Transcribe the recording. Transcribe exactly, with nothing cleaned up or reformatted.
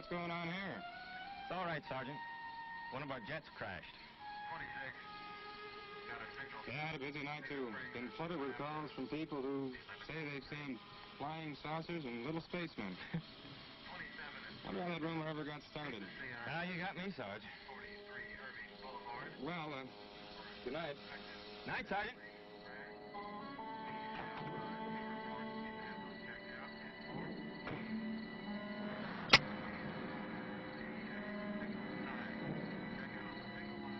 What's going on here? It's all right, Sergeant. One of our jets crashed. twenty-six. Got a signal. Yeah, had a busy night, too. Been flooded with calls from people who say they've seen flying saucers and little spacemen. twenty-seven. Wonder how that rumor ever got started. Ah, you got me, Sarge. forty-three Irving Boulevard. Well, uh, good night. Night, Sergeant.